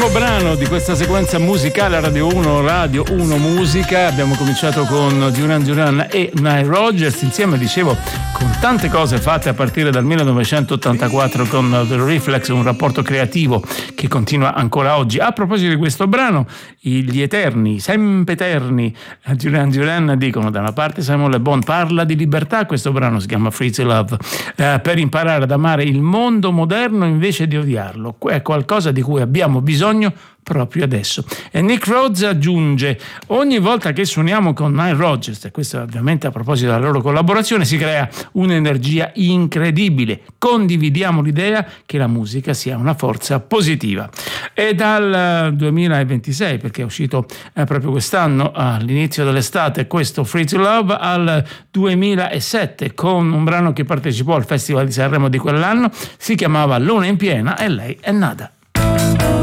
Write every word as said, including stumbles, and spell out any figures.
Primo brano di questa sequenza musicale a Radio uno, Radio uno Musica. Abbiamo cominciato con Duran Duran e Nile Rodgers, insieme, dicevo, con tante cose fatte a partire dal millenovecentottantaquattro con The Reflex, un rapporto creativo che continua ancora oggi. A proposito di questo brano, gli eterni, sempiterni Duran Duran dicono: da una parte Simon Le Bon parla di libertà, questo brano si chiama Free to Love, eh, per imparare ad amare il mondo moderno invece di odiarlo. È qualcosa di cui abbiamo bisogno proprio adesso. E Nick Rhodes aggiunge: ogni volta che suoniamo con Nile Rodgers, e questo ovviamente a proposito della loro collaborazione, si crea un'energia incredibile, condividiamo l'idea che la musica sia una forza positiva. E dal duemilaventisei, perché è uscito eh, proprio quest'anno all'inizio dell'estate, questo Free to Love, al duemilasette con un brano che partecipò al Festival di Sanremo di quell'anno, si chiamava Luna in piena e lei è nata.